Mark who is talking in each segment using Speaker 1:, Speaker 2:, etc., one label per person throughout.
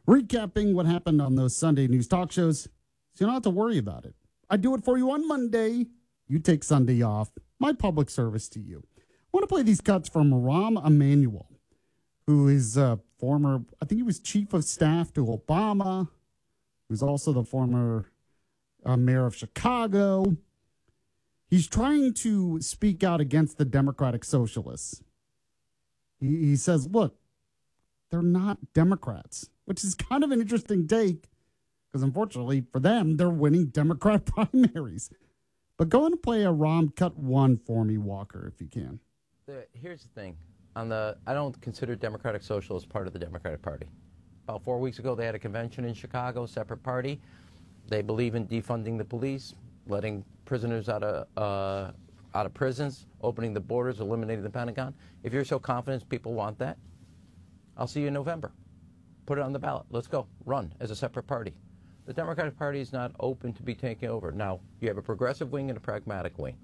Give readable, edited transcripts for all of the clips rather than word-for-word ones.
Speaker 1: recapping what happened on those Sunday news talk shows, so you don't have to worry about it. I do it for you on Monday. You take Sunday off. My public service to you. I want to play these cuts from Rahm Emanuel, who is former, I think he was chief of staff to Obama, who's also the former mayor of Chicago. He's trying to speak out against the Democratic Socialists. He says, look, they're not Democrats, which is kind of an interesting take because, unfortunately, for them, they're winning Democrat primaries. But go and play a Rahm cut one for me, Walker, if you can.
Speaker 2: Here's the thing. I don't consider Democratic Socialists part of the Democratic Party. About 4 weeks ago, they had a convention in Chicago, separate party. They believe in defunding the police, letting prisoners out of prisons, opening the borders, eliminating the Pentagon. If you're so confident people want that, I'll see you in November. Put it on the ballot. Let's go. Run as a separate party. The Democratic Party is not open to be taken over. Now, you have a progressive wing and a pragmatic wing.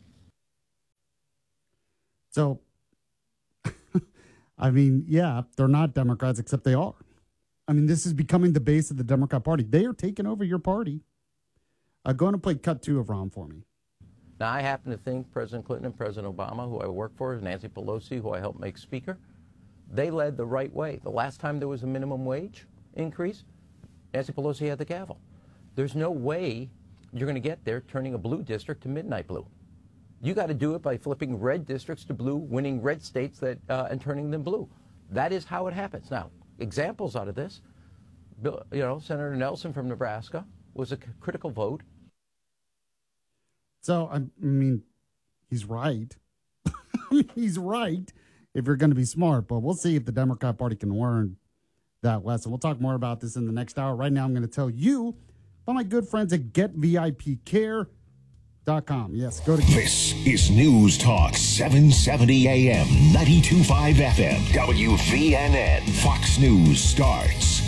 Speaker 1: So, I mean, yeah, they're not Democrats, except they are. I mean, this is becoming the base of the Democrat Party. They are taking over your party. Go on and play cut two of Rahm for me.
Speaker 2: Now, I happen to think President Clinton and President Obama, who I work for, Nancy Pelosi, who I helped make speaker, they led the right way. The last time there was a minimum wage increase, Nancy Pelosi had the gavel. There's no way you're going to get there turning a blue district to midnight blue. You got to do it by flipping red districts to blue, winning red states and turning them blue. That is how it happens. Now, examples out of this, Senator Nelson from Nebraska was a critical vote.
Speaker 1: So, I mean, he's right. He's right if you're going to be smart, but we'll see if the Democrat Party can learn that lesson. We'll talk more about this in the next hour. Right now, I'm going to tell you about my good friends at GetVIPCare.com. Yes, go to...
Speaker 3: This is News Talk 770 AM, 92.5 FM, WVNN. Fox News starts